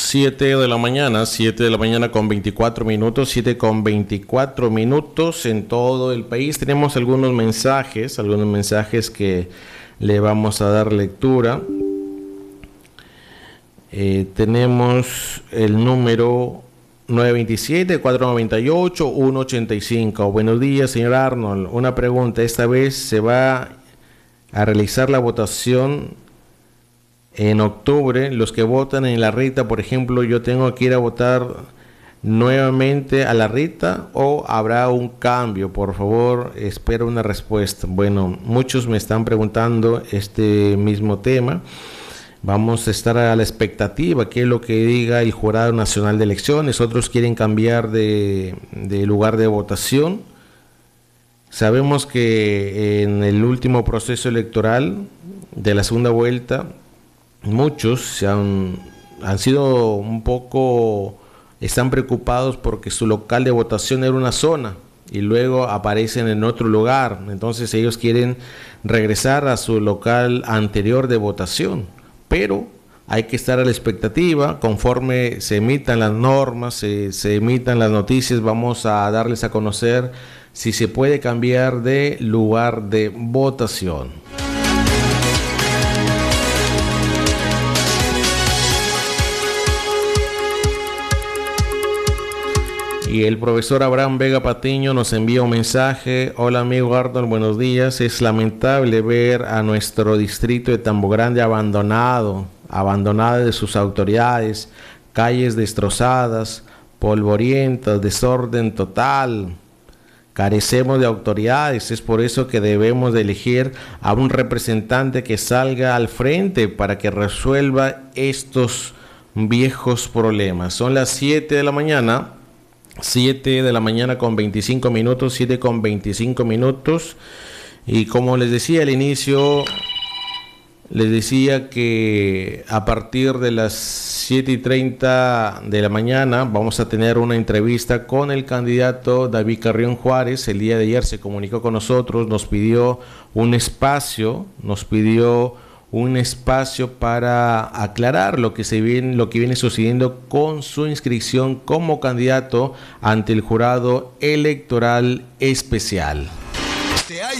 7 de la mañana, 7 de la mañana con 24 minutos, 7 con 24 minutos en todo el país. Tenemos algunos mensajes que le vamos a dar lectura. Tenemos el número 927-498-185. Buenos días, señor Arnold. Una pregunta, esta vez se va a realizar la votación en octubre. Los que votan en la Rita, por ejemplo, yo tengo que ir a votar nuevamente a la Rita o habrá un cambio. Por favor, espero una respuesta. Bueno, muchos me están preguntando este mismo tema. Vamos a estar a la expectativa, qué es lo que diga el Jurado Nacional de Elecciones. Otros quieren cambiar de lugar de votación. Sabemos que en el último proceso electoral de la segunda vuelta, muchos han sido un poco, están preocupados porque su local de votación era una zona y luego aparecen en otro lugar. Entonces ellos quieren regresar a su local anterior de votación, pero hay que estar a la expectativa. Conforme se emitan las normas, se emitan las noticias, vamos a darles a conocer si se puede cambiar de lugar de votación. Y el profesor Abraham Vega Patiño nos envía un mensaje. Hola amigo Arnold, buenos días. Es lamentable ver a nuestro distrito de Tambo Grande abandonado de sus autoridades, calles destrozadas, polvorientas, desorden total. Carecemos de autoridades, es por eso que debemos de elegir a un representante que salga al frente para que resuelva estos viejos problemas. Son las 7 de la mañana. 7 de la mañana con 25 minutos, 7 con 25 minutos. Y como les decía al inicio, les decía que a partir de las 7:30 de la mañana vamos a tener una entrevista con el candidato David Carrión Juárez. El día de ayer se comunicó con nosotros, nos pidió un espacio para aclarar lo que viene sucediendo con su inscripción como candidato ante el jurado electoral especial.